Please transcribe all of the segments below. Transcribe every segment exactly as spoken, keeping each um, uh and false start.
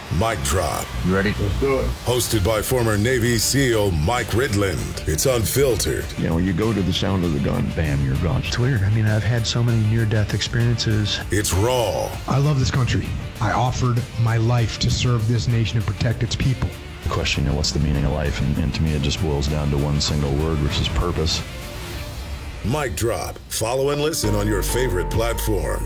Mic Drop. You ready? Let's do it. Hosted by former Navy SEAL Mike Ridland. It's unfiltered. You know, when you go to the sound of the gun, bam, you're gone. It's weird. I mean, I've had so many near-death experiences. It's raw. I love this country. I offered my life to serve this nation and protect its people. The question, you know, what's the meaning of life? And, and to me, it just boils down to one single word, which is purpose. Mic Drop. Follow and listen on your favorite platform.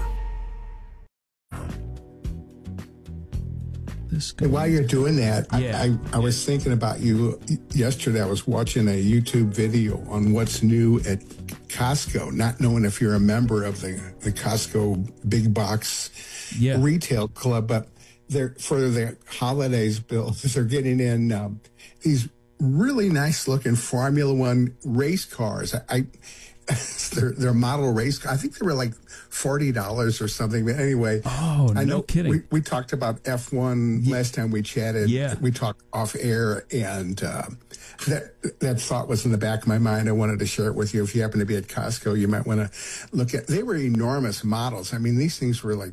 While you're doing that, Yeah. I, I, I was thinking about you yesterday. I was watching a YouTube video on what's new at Costco, not knowing if you're a member of the, the Costco big box Yeah. retail club, but they're for the holidays, Bill, they're getting in um, these really nice looking Formula One race cars. I, I they're, they're model race cars. I think they were like forty dollars or something. But anyway, Oh, I no know kidding. We, we talked about F one last time we chatted. Yeah. We talked off air, and uh, that that thought was in the back of my mind. I wanted to share it with you. If you happen to be at Costco, you might want to look at. They were enormous models. I mean, these things were like,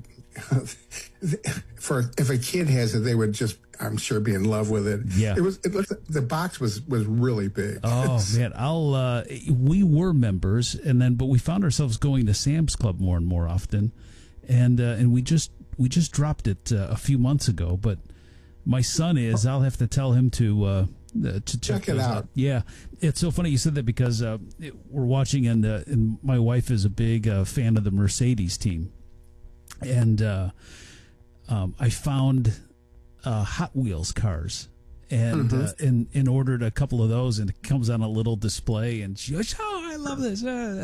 for if a kid has it, they would just, I'm sure, be in love with it. Yeah. It was. It looked. The box was was really big. Oh man, I'll. Uh, we were members, and then but we found ourselves going to Sam's Club more and more often, and uh, and we just we just dropped it uh, a few months ago. But my son is. I'll have to tell him to uh, uh, to check, Check it those out. Yeah, it's so funny you said that because uh, it, we're watching, and uh, and my wife is a big uh, fan of the Mercedes team, and uh, um, I found uh, Hot Wheels cars. And Mm-hmm. uh, and, and ordered a couple of those, and it comes on a little display, and she goes, "Oh, I love this!" Uh.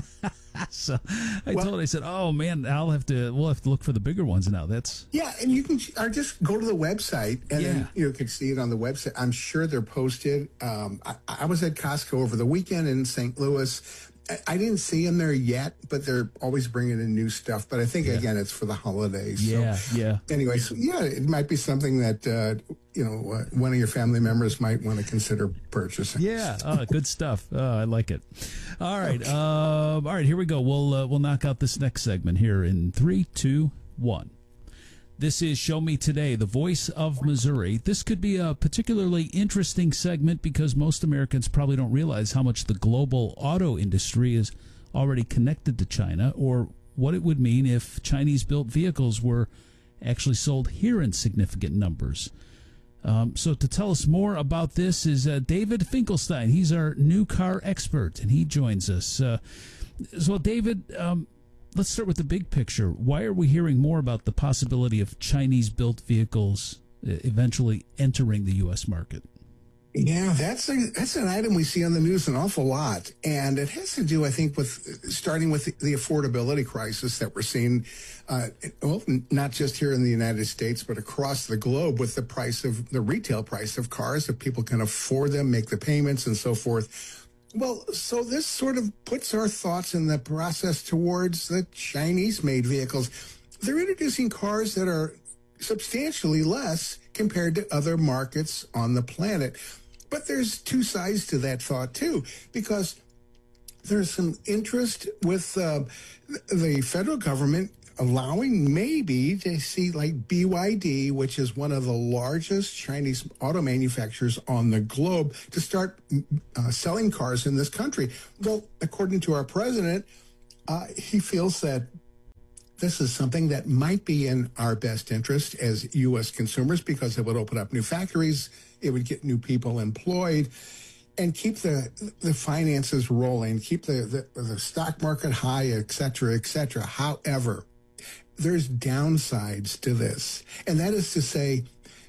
So I Well- told her, I said, "Oh man, I'll have to. We'll have to look for the bigger ones now." That's Yeah, and you can or just go to the website, and Yeah. then you can see it on the website. I'm sure they're posted. Um, I, I was at Costco over the weekend in Saint Louis. I, I didn't see them there yet, but they're always bringing in new stuff. But I think again, it's for the holidays. yeah, So, yeah. anyway, so yeah, it might be something that uh, you know uh, one of your family members might want to consider purchasing. Yeah, oh, good stuff. Oh, I like it. All right, um, all right. Here we go. We'll uh, we'll knock out this next segment here in three, two, one. This is Show Me Today, the voice of Missouri. This could be a particularly interesting segment because most Americans probably don't realize how much the global auto industry is already connected to China, or what it would mean if Chinese-built vehicles were actually sold here in significant numbers. Um, so to tell us more about this is uh, David Finkelstein. He's our new car expert, and he joins us. Uh, so, David, um, let's start with the big picture. Why are we hearing more about the possibility of Chinese-built vehicles uh, eventually entering the U S market? Yeah, that's a, that's an item we see on the news an awful lot, and it has to do, I think, with starting with the, the affordability crisis that we're seeing. Uh, well, n- not just here in the United States, but across the globe, with the price of the retail price of cars, if people can afford them, make the payments, and so forth. Well, so this sort of puts our thoughts in the process towards the Chinese-made vehicles. They're introducing cars that are substantially less compared to other markets on the planet. But there's two sides to that thought, too, because there's some interest with uh, the federal government allowing maybe to see like B Y D, which is one of the largest Chinese auto manufacturers on the globe, to start uh, selling cars in this country. Well, according to our president, uh, he feels that this is something that might be in our best interest as U S consumers because it would open up new factories, it would get new people employed, and keep the the finances rolling, keep the, the, the stock market high, et cetera, et cetera. However, there's downsides to this, and that is to say,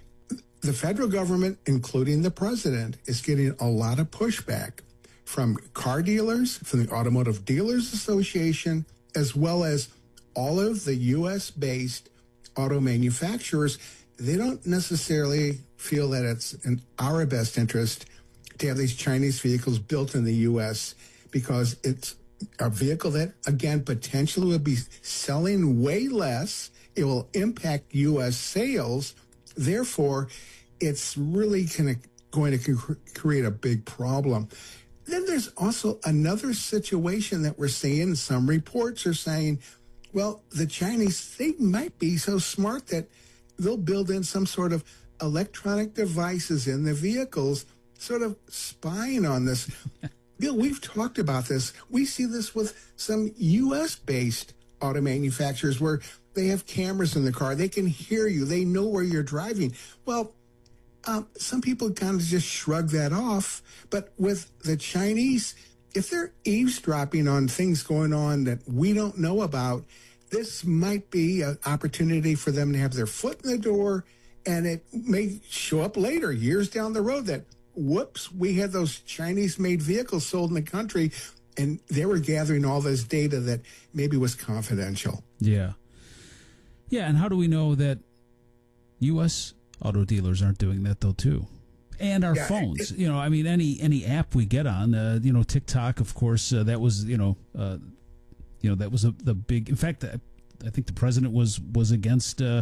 the federal government, including the president, is getting a lot of pushback from car dealers, from the Automotive Dealers Association, as well as all of the U S-based auto manufacturers. They don't necessarily feel that it's in our best interest to have these Chinese vehicles built in the U S because it's a vehicle that, again, potentially will be selling way less. It will impact U S sales. Therefore, it's really kind of going to cre- create a big problem. Then there's also another situation that we're seeing. Some reports are saying, well, the Chinese, they might be so smart that they'll build in some sort of electronic devices in the vehicles, sort of spying on this. Bill, we've talked about this. We see this with some U S-based auto manufacturers where they have cameras in the car. They can hear you. They know where you're driving. Well, um, some people kind of just shrug that off. But with the Chinese, if they're eavesdropping on things going on that we don't know about, this might be an opportunity for them to have their foot in the door, and it may show up later, years down the road, that, whoops, we had those Chinese-made vehicles sold in the country, and they were gathering all this data that maybe was confidential. Yeah. Yeah, and how do we know that U S auto dealers aren't doing that, though, too? And our yeah, phones. it, you know, I mean, any any app we get on, uh, you know, TikTok, of course, uh, that was, you know, uh, you know, that was a, the big, in fact, I, I think the president was, was against uh,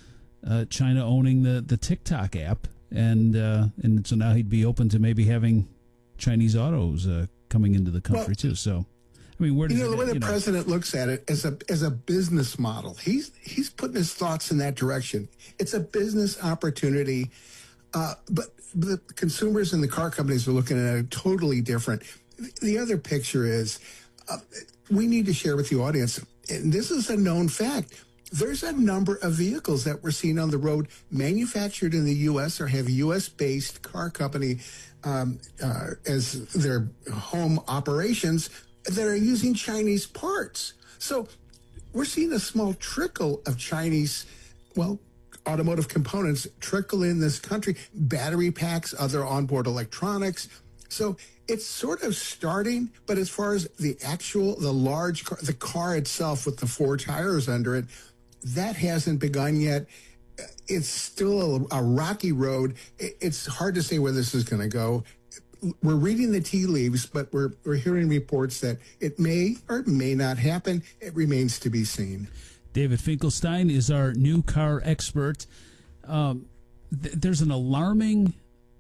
uh, China owning the, the TikTok app. And uh, and so now he'd be open to maybe having Chinese autos uh, coming into the country, well, too. So, I mean, where does you know, it, the way the you know, president looks at it as a as a business model, he's he's putting his thoughts in that direction. It's a business opportunity, uh, but the consumers and the car companies are looking at it totally different. The other picture is, uh, we need to share with the audience, and this is a known fact. There's a number of vehicles that we're seeing on the road manufactured in the U S or have U S-based car company um, uh, as their home operations that are using Chinese parts. So we're seeing a small trickle of Chinese, well, automotive components trickle in this country, battery packs, other onboard electronics. So it's sort of starting, but as far as the actual, the large car, the car itself with the four tires under it, that hasn't begun yet. It's still a, a rocky road. It's hard to say where this is going to go. We're reading the tea leaves, but we're we're hearing reports that it may or may not happen. It remains to be seen. David Finkelstein is our new car expert. Um, th- there's an alarming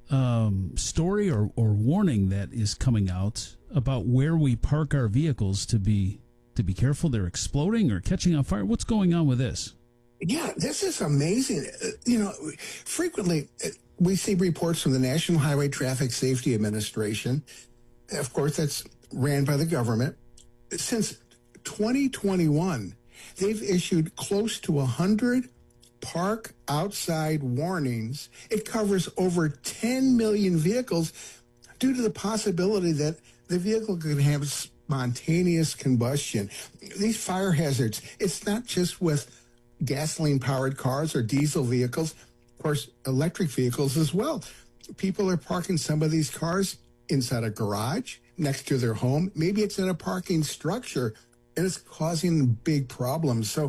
um, story or, or warning that is coming out about where we park our vehicles to be to be careful. They're exploding or catching on fire. What's going on with this? Yeah, this is amazing. Uh, you know, frequently uh, we see reports from the National Highway Traffic Safety Administration. Of course, that's ran by the government. Since twenty twenty-one, they've issued close to one hundred park outside warnings. It covers over ten million vehicles due to the possibility that the vehicle could have spontaneous combustion. These fire hazards, it's not just with gasoline-powered cars or diesel vehicles, of course, electric vehicles as well. People are parking some of these cars inside a garage, next to their home. Maybe it's in a parking structure, and it's causing big problems. So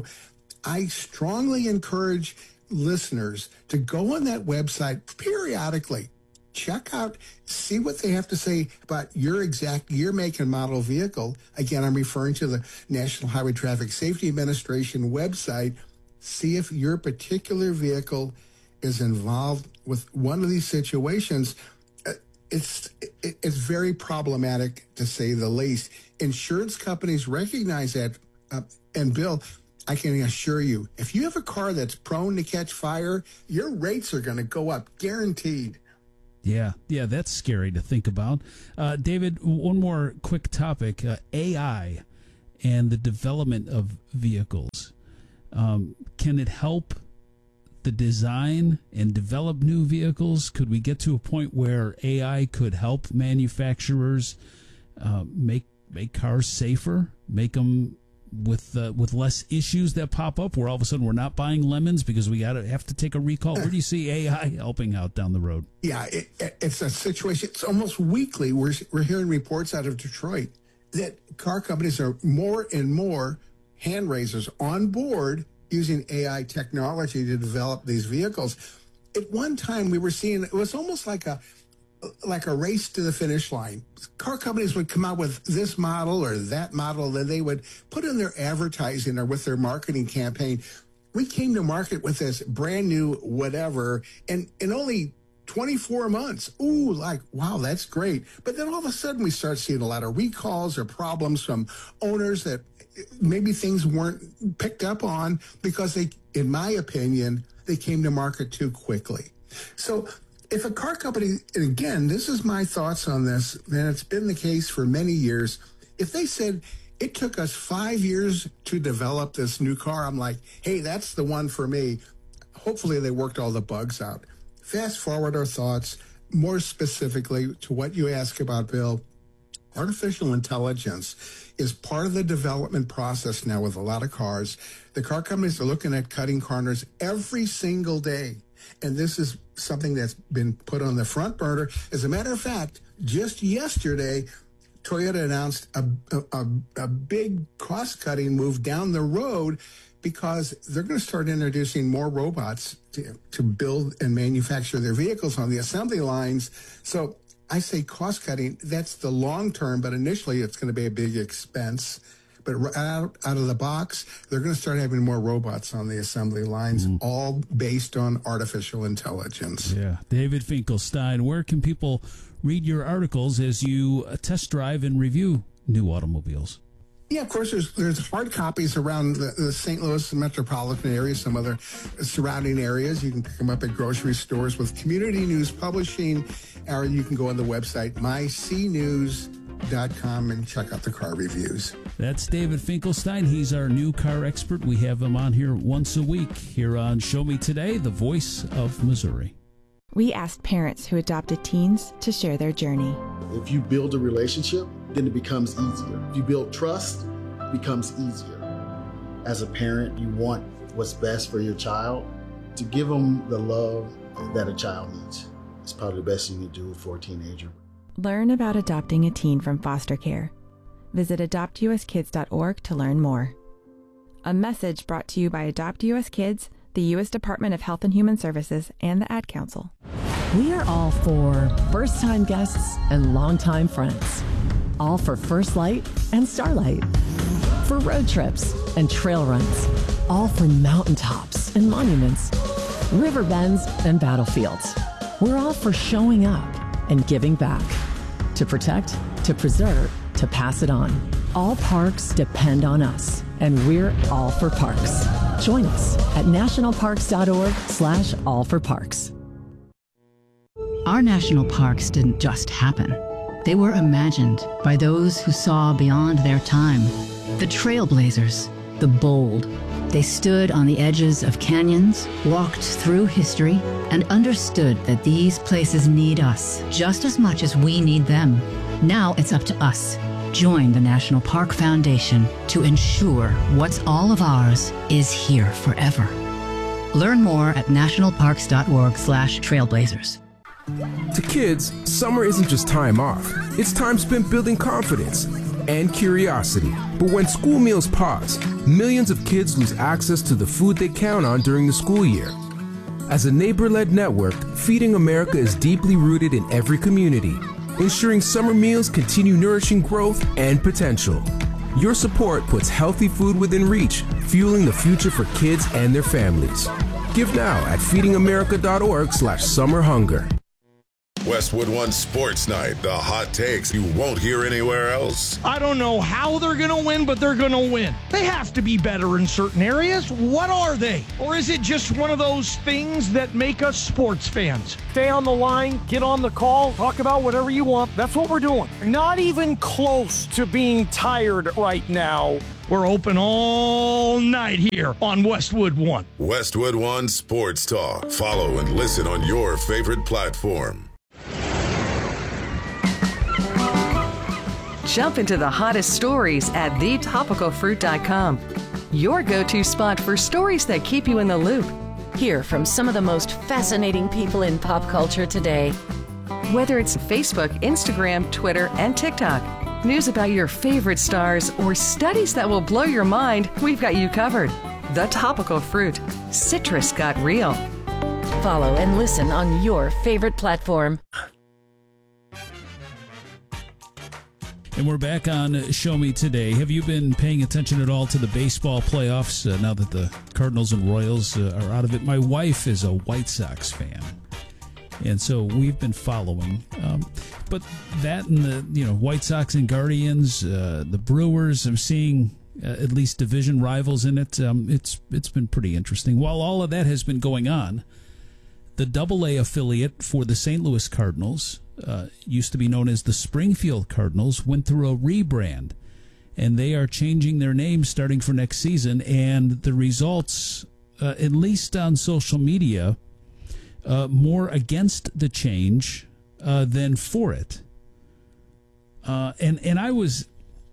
I strongly encourage listeners to go on that website periodically, check out, see what they have to say about your exact year, make, and model vehicle. Again, I'm referring to the National Highway Traffic Safety Administration website. See if your particular vehicle is involved with one of these situations. It's it's very problematic, to say the least. Insurance companies recognize that. Uh, and Bill, I can assure you, if you have a car that's prone to catch fire, your rates are going to go up, guaranteed. Yeah, yeah, that's scary to think about. Uh, David, one more quick topic, uh, A I and the development of vehicles. Um, can it help the design and develop new vehicles? Could we get to a point where A I could help manufacturers uh, make make cars safer, make them with uh, with less issues that pop up, where all of a sudden we're not buying lemons because we got to have to take a recall? Where do you see A I helping out down the road? Yeah, it, it's a situation. It's almost weekly. We're we're hearing reports out of Detroit that car companies are more and more hand raisers on board using A I technology to develop these vehicles. At one time, we were seeing, it was almost like a like a race to the finish line. Car companies would come out with this model or that model that they would put in their advertising or with their marketing campaign. We came to market with this brand new whatever, and in only twenty-four months. Ooh, like, wow, that's great. But then all of a sudden we start seeing a lot of recalls or problems from owners that maybe things weren't picked up on because they, in my opinion, they came to market too quickly. So if a car company, and again, this is my thoughts on this, and it's been the case for many years, if they said, it took us five years to develop this new car, I'm like, hey, that's the one for me. Hopefully they worked all the bugs out. Fast forward our thoughts, more specifically to what you ask about, Bill. Artificial intelligence is part of the development process now with a lot of cars. The car companies are looking at cutting corners every single day. And this is something that's been put on the front burner. As a matter of fact, just yesterday, Toyota announced a, a, a big cost-cutting move down the road because they're going to start introducing more robots to, to build and manufacture their vehicles on the assembly lines. So I say cost-cutting, that's the long term, but initially it's going to be a big expense. But out, out of the box, they're going to start having more robots on the assembly lines, mm. all based on artificial intelligence. Yeah. David Finkelstein, where can people read your articles as you test drive and review new automobiles? Yeah, of course, there's there's hard copies around the, the Saint Louis metropolitan area, some other surrounding areas. You can pick them up at grocery stores with Community News Publishing, or you can go on the website my c news dot com and check out the car reviews. That's David Finkelstein. He's our new car expert. We have him on here once a week here on Show Me Today, the voice of Missouri. We asked parents who adopted teens to share their journey. If you build a relationship, then it becomes easier. If you build trust, it becomes easier. As a parent, you want what's best for your child. To give them the love that a child needs is probably the best thing you do for a teenager. Learn about adopting a teen from foster care. Visit adopt u s kids dot org to learn more. A message brought to you by Adopt U S Kids, the U S Department of Health and Human Services, and the Ad Council. We are all for first-time guests and longtime friends. All for First Light and Starlight. For road trips and trail runs. All for mountaintops and monuments. River bends and battlefields. We're all for showing up and giving back. To protect, to preserve, to pass it on. All parks depend on us, and we're all for parks. Join us at nationalparks.org slash all for parks. Our national parks didn't just happen. They were imagined by those who saw beyond their time. The trailblazers, the bold. They stood on the edges of canyons, walked through history, and understood that these places need us just as much as we need them. Now it's up to us. Join the National Park Foundation to ensure what's all of ours is here forever. Learn more at nationalparks.org slash trailblazers. To kids, summer isn't just time off. It's time spent building confidence and curiosity. But when school meals pause, millions of kids lose access to the food they count on during the school year. As a neighbor-led network, Feeding America is deeply rooted in every community, ensuring summer meals continue nourishing growth and potential. Your support puts healthy food within reach, fueling the future for kids and their families. Give now at feedingamerica.org slash summer hunger. Westwood One Sports Night, the hot takes you won't hear anywhere else. I don't know how they're going to win, but they're going to win. They have to be better in certain areas. What are they? Or is it just one of those things that make us sports fans? Stay on the line, get on the call, talk about whatever you want. That's what we're doing. Not even close to being tired right now. We're open all night here on Westwood One. Westwood One Sports Talk. Follow and listen on your favorite platform. Jump into the hottest stories at the topical fruit dot com. Your go-to spot for stories that keep you in the loop. Hear from some of the most fascinating people in pop culture today. Whether it's Facebook, Instagram, Twitter, and TikTok, news about your favorite stars, or studies that will blow your mind, we've got you covered. The Topical Fruit. Citrus got real. Follow and listen on your favorite platform. And we're back on Show Me Today. Have you been paying attention at all to the baseball playoffs uh, now that the Cardinals and Royals uh, are out of it? My wife is a White Sox fan, and so we've been following. Um, but that and the you know White Sox and Guardians, uh, the Brewers, I'm seeing uh, at least division rivals in it. Um, it's it's been pretty interesting. While all of that has been going on, the Double A affiliate for the Saint Louis Cardinals, uh, used to be known as the Springfield Cardinals, went through a rebrand, and they are changing their name starting for next season. And the results, uh, at least on social media, uh, more against the change uh, than for it. Uh, and and I was,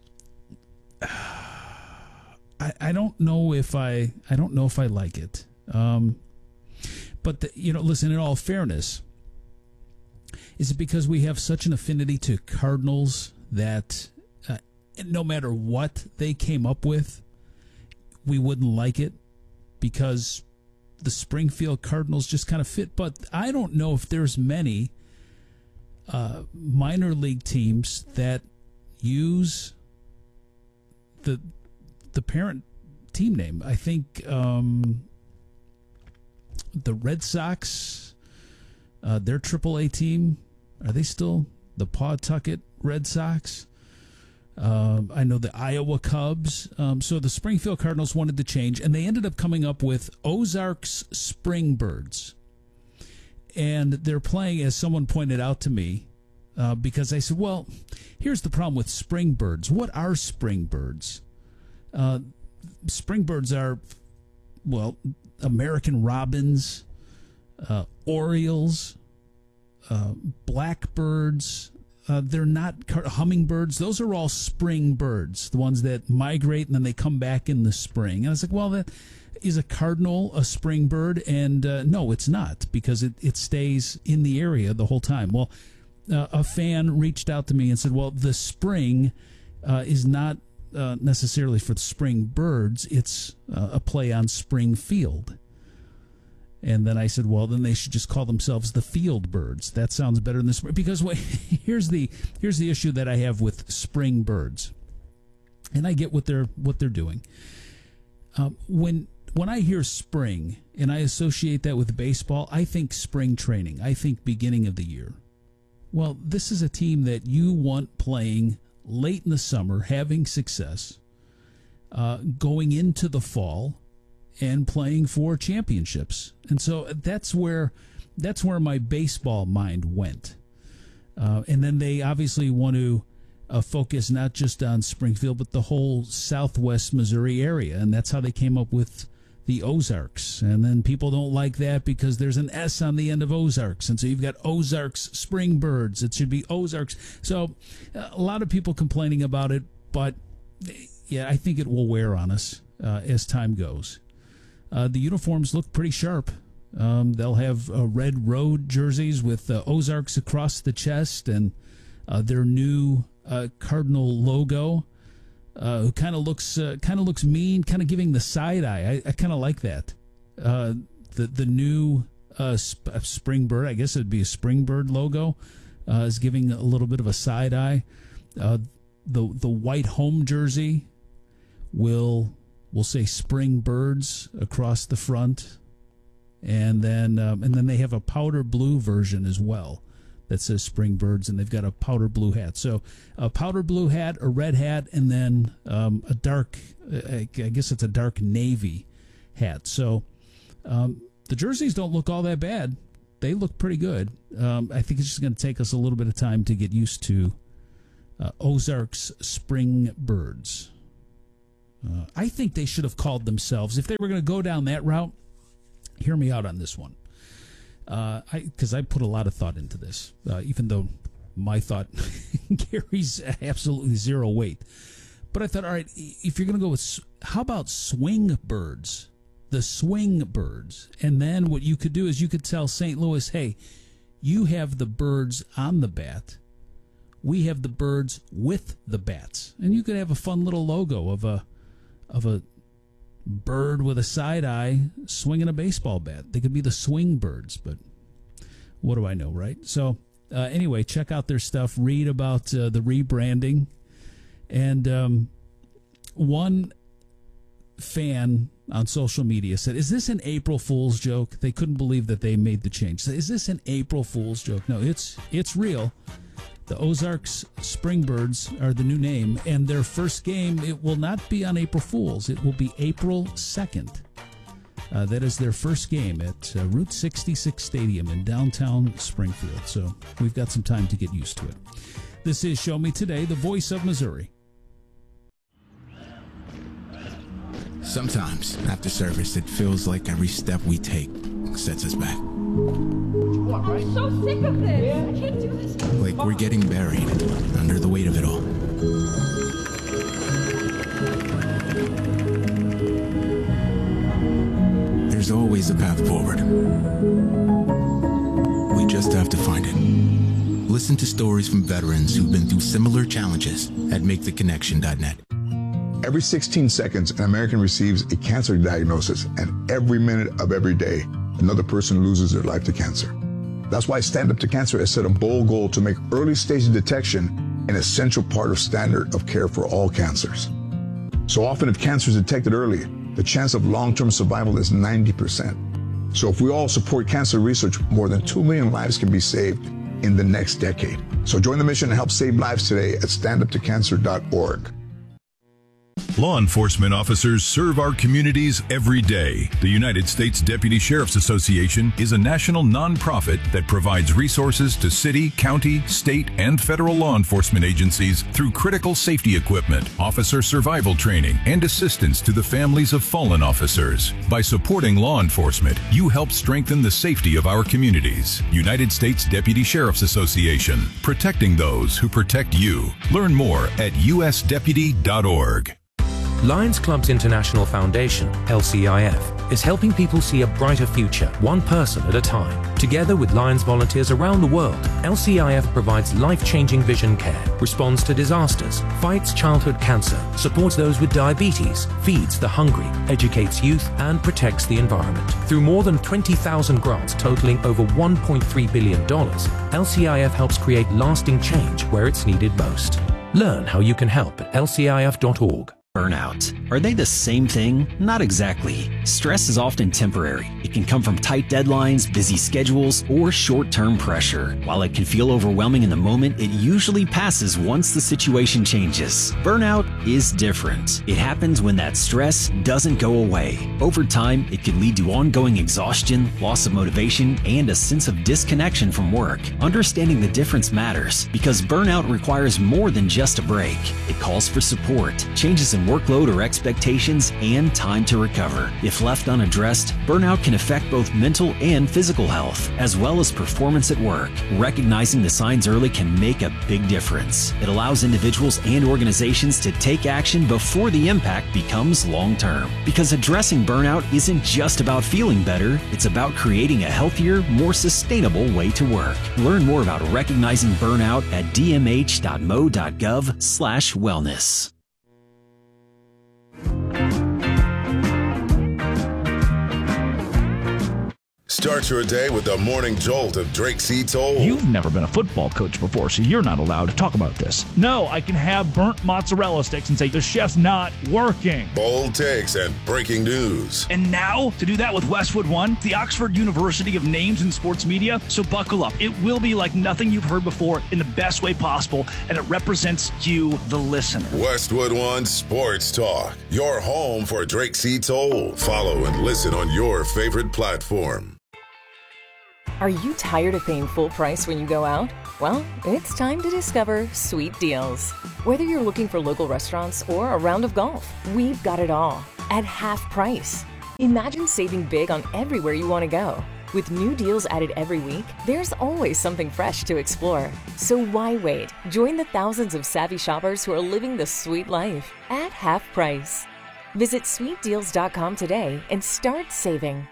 I I don't know if I I don't know if I like it. Um, but the, you know, listen. In all fairness, is it because we have such an affinity to Cardinals that uh, no matter what they came up with, we wouldn't like it because the Springfield Cardinals just kind of fit? But I don't know if there's many Uh, minor league teams that use the the parent team name. I think um, the Red Sox, uh, their triple A team, are they still the Pawtucket Red Sox? Um, I know the Iowa Cubs. Um, so the Springfield Cardinals wanted to change, and they ended up coming up with Ozarks Springbirds. And they're playing, as someone pointed out to me, uh, because I said, well, here's the problem with springbirds. What are springbirds? Uh, springbirds are, well, American robins, uh, orioles, uh, blackbirds. Uh, they're not car- hummingbirds. Those are all spring birds, the ones that migrate and then they come back in the spring. And I was like, well, that... is a cardinal a spring bird? And uh, no, it's not, because it, it stays in the area the whole time. Well, uh, a fan reached out to me and said, well, the spring uh, is not uh, necessarily for the spring birds. It's uh, a play on Springfield. And then I said, well, then they should just call themselves the field birds. That sounds better than the spring. Because wait, here's the here's the issue that I have with spring birds. And I get what they're what they're doing. Um, when When I hear spring and I associate that with baseball, I think spring training. I think beginning of the year. Well, this is a team that you want playing late in the summer, having success, uh, going into the fall, and playing for championships. And so that's where that's where my baseball mind went. Uh, and then they obviously want to uh, focus not just on Springfield, but the whole southwest Missouri area. And that's how they came up with the Ozarks. And then people don't like that because there's an S on the end of Ozarks. And so you've got Ozarks Springbirds. It should be Ozarks. So a lot of people complaining about it, but yeah, I think it will wear on us uh, as time goes. Uh, the uniforms look pretty sharp. Um, they'll have uh, red road jerseys with uh, Ozarks across the chest, and uh, their new uh, Cardinal logo, uh, who kind of looks uh, kind of looks mean, kind of giving the side eye. I, I kind of like that. Uh, the the new uh, sp- Springbird, I guess it'd be a Springbird logo, uh, is giving a little bit of a side eye. Uh, the the white home jersey will. We'll say Spring Birds across the front, and then um, and then they have a powder blue version as well that says Spring Birds, and they've got a powder blue hat. So a powder blue hat, a red hat, and then um, a dark, I guess it's a dark navy hat. So um, the jerseys don't look all that bad. They look pretty good. Um, I think it's just going to take us a little bit of time to get used to uh, Ozarks Spring Birds. Uh, I think they should have called themselves, if they were going to go down that route, hear me out on this one. Uh, I because I put a lot of thought into this, uh, even though my thought carries absolutely zero weight. But I thought, all right, if you're going to go with, how about Swing Birds? The Swing Birds. And then what you could do is you could tell Saint Louis, hey, you have the birds on the bat. We have the birds with the bats. And you could have a fun little logo of a of a bird with a side eye swinging a baseball bat. They could be the Swing Birds, but what do I know, right? So uh, anyway, check out their stuff. Read about uh, the rebranding. And um, one fan on social media said, is this an April Fool's joke? They couldn't believe that they made the change. So, is this an April Fool's joke? No, it's it's real. The Ozarks Springbirds are the new name, and their first game, it will not be on April Fool's. It will be April second. Uh, that is their first game at uh, Route sixty-six Stadium in downtown Springfield. So we've got some time to get used to it. This is Show Me Today, the voice of Missouri. Sometimes, after service, it feels like every step we take sets us back. I'm so sick of this. I can't do this. Like we're getting buried under the weight of it all. There's always a path forward. We just have to find it. Listen to stories from veterans who've been through similar challenges at make the connection dot net. Every sixteen seconds, an American receives a cancer diagnosis, and every minute of every day, another person loses their life to cancer. That's why Stand Up to Cancer has set a bold goal to make early stage detection an essential part of standard of care for all cancers. So often, if cancer is detected early, the chance of long-term survival is ninety percent. So if we all support cancer research, more than two million lives can be saved in the next decade. So join the mission and help save lives today at stand up to cancer dot org. Law enforcement officers serve our communities every day. The United States Deputy Sheriff's Association is a national nonprofit that provides resources to city, county, state, and federal law enforcement agencies through critical safety equipment, officer survival training, and assistance to the families of fallen officers. By supporting law enforcement, you help strengthen the safety of our communities. United States Deputy Sheriff's Association, protecting those who protect you. Learn more at u s deputy dot org. Lions Clubs International Foundation, L C I F, is helping people see a brighter future, one person at a time. Together with Lions volunteers around the world, L C I F provides life-changing vision care, responds to disasters, fights childhood cancer, supports those with diabetes, feeds the hungry, educates youth, and protects the environment. Through more than twenty thousand grants totaling over one point three billion dollars, L C I F helps create lasting change where it's needed most. Learn how you can help at L C I F dot org. Burnout. Are they the same thing? Not exactly. Stress is often temporary. It can come from tight deadlines, busy schedules, or short-term pressure. While it can feel overwhelming in the moment, it usually passes once the situation changes. Burnout is different. It happens when that stress doesn't go away. Over time, it can lead to ongoing exhaustion, loss of motivation, and a sense of disconnection from work. Understanding the difference matters because burnout requires more than just a break. It calls for support, changes in workload or expectations, and time to recover. If left unaddressed, burnout can affect both mental and physical health, as well as performance at work. Recognizing the signs early can make a big difference. It allows individuals and organizations to take action before the impact becomes long-term. Because addressing burnout isn't just about feeling better, it's about creating a healthier, more sustainable way to work. Learn more about recognizing burnout at d m h dot m o dot gov slash wellness. Start your day with the morning jolt of Drake C. Toll. You've never been a football coach before, so you're not allowed to talk about this. No, I can have burnt mozzarella sticks and say the chef's not working. Bold takes and breaking news. And now, to do that with Westwood One, the Oxford University of Names in Sports Media. So buckle up. It will be like nothing you've heard before in the best way possible, and it represents you, the listener. Westwood One Sports Talk, your home for Drake C. Toll. Follow and listen on your favorite platform. Are you tired of paying full price when you go out? Well, it's time to discover Sweet Deals. Whether you're looking for local restaurants or a round of golf, we've got it all at half price. Imagine saving big on everywhere you want to go. With new deals added every week, there's always something fresh to explore. So why wait? Join the thousands of savvy shoppers who are living the sweet life at half price. Visit sweet deals dot com today and start saving.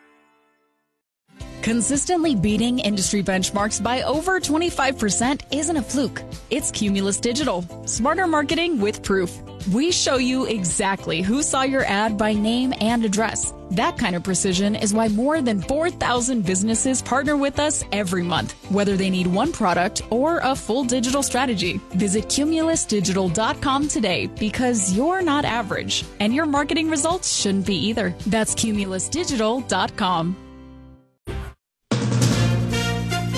Consistently beating industry benchmarks by over twenty-five percent isn't a fluke. It's Cumulus Digital, smarter marketing with proof. We show you exactly who saw your ad by name and address. That kind of precision is why more than four thousand businesses partner with us every month, whether they need one product or a full digital strategy. Visit cumulus digital dot com today because you're not average, and your marketing results shouldn't be either. That's cumulus digital dot com.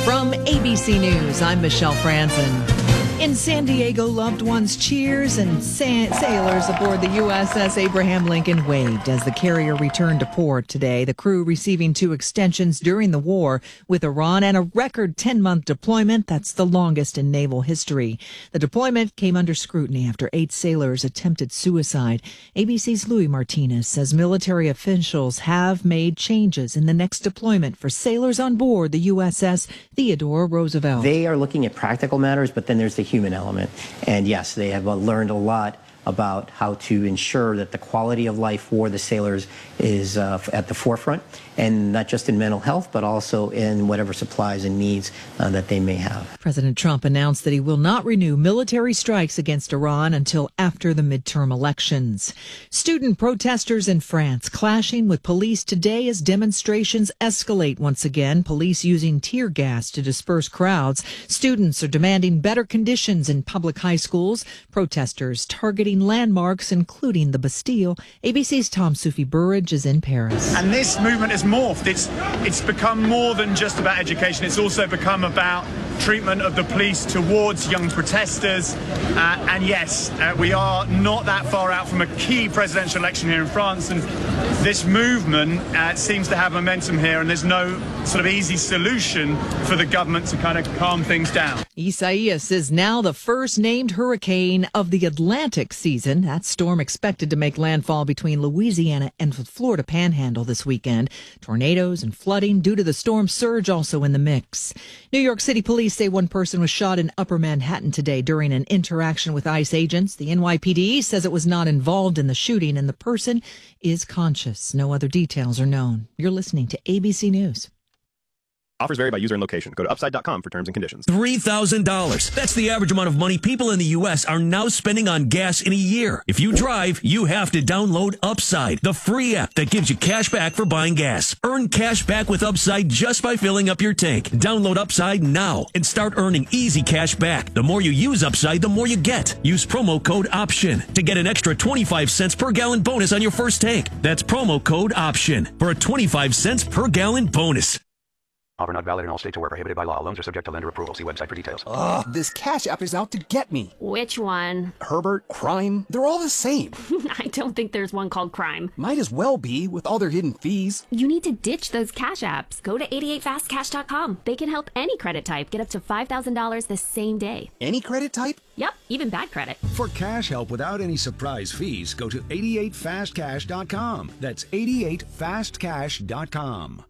From A B C News, I'm Michelle Franzen. In San Diego, loved ones cheers and sa- sailors aboard the U S S Abraham Lincoln waved as the carrier returned to port today. The crew receiving two extensions during the war with Iran and a record ten-month deployment. That's the longest in naval history. The deployment came under scrutiny after eight sailors attempted suicide. A B C's Louis Martinez says military officials have made changes in the next deployment for sailors on board the U S S Theodore Roosevelt. They are looking at practical matters, but then there's the human element. And yes, they have learned a lot about how to ensure that the quality of life for the sailors is uh, at the forefront, and not just in mental health, but also in whatever supplies and needs uh, that they may have. President Trump announced that he will not renew military strikes against Iran until after the midterm elections. Student protesters in France clashing with police today as demonstrations escalate once again, police using tear gas to disperse crowds. Students are demanding better conditions in public high schools. Protesters targeting landmarks, including the Bastille. A B C's Tom Soufi Burridge is in Paris. And this movement has morphed. It's, it's become more than just about education. It's also become about treatment of the police towards young protesters. Uh, and yes, uh, we are not that far out from a key presidential election here in France. And this movement uh, seems to have momentum here. And there's no sort of easy solution for the government to kind of calm things down. Isaias is now the first named hurricane of the Atlantic season. That storm expected to make landfall between Louisiana and the Florida Panhandle this weekend. Tornadoes and flooding due to the storm surge also in the mix. New York City police say one person was shot in Upper Manhattan today during an interaction with ICE agents. The N Y P D says it was not involved in the shooting and the person is conscious. No other details are known. You're listening to A B C News. Offers vary by user and location. Go to upside dot com for terms and conditions. three thousand dollars. That's the average amount of money people in the U S are now spending on gas in a year. If you drive, you have to download Upside, the free app that gives you cash back for buying gas. Earn cash back with Upside just by filling up your tank. Download Upside now and start earning easy cash back. The more you use Upside, the more you get. Use promo code OPTION to get an extra twenty-five cents per gallon bonus on your first tank. That's promo code OPTION for a twenty-five cents per gallon bonus. Offer not valid in all states or where prohibited by law. Loans are subject to lender approval. See website for details. Ugh, this Cash App is out to get me. Which one? Herbert, Crime, they're all the same. I don't think there's one called Crime. Might as well be, with all their hidden fees. You need to ditch those Cash Apps. Go to eighty-eight fast cash dot com. They can help any credit type get up to five thousand dollars the same day. Any credit type? Yep, even bad credit. For cash help without any surprise fees, go to eighty-eight fast cash dot com. That's eighty-eight fast cash dot com.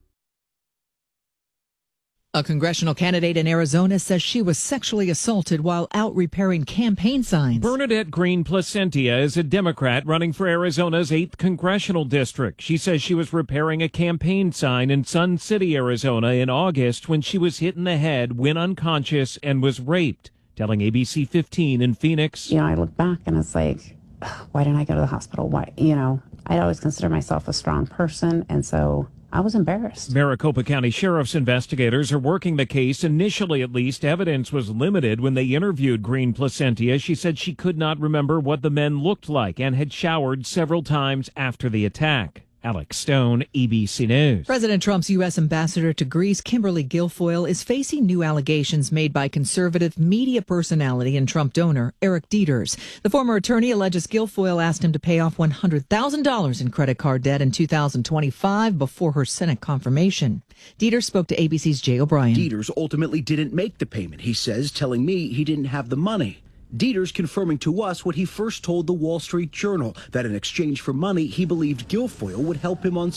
A congressional candidate in Arizona says she was sexually assaulted while out repairing campaign signs. Bernadette Green Placentia is a Democrat running for Arizona's eighth congressional district. She says she was repairing a campaign sign in Sun City, Arizona in August when she was hit in the head, went unconscious, and was raped. Telling A B C fifteen in Phoenix. You know, I look back and it's like, why didn't I go to the hospital? Why, you know, I'd always consider myself a strong person, and so I was embarrassed. Maricopa County Sheriff's investigators are working the case. Initially, at least, evidence was limited when they interviewed Green Placentia. She said she could not remember what the men looked like and had showered several times after the attack. Alex Stone, A B C News. President Trump's U S ambassador to Greece, Kimberly Guilfoyle, is facing new allegations made by conservative media personality and Trump donor Eric Dieters. The former attorney alleges Guilfoyle asked him to pay off one hundred thousand dollars in credit card debt in two thousand twenty-five before her Senate confirmation. Dieters spoke to A B C's Jay O'Brien. Dieters ultimately didn't make the payment, he says, telling me he didn't have the money. Dieters confirming to us what he first told the Wall Street Journal, that in exchange for money, he believed Guilfoyle would help him on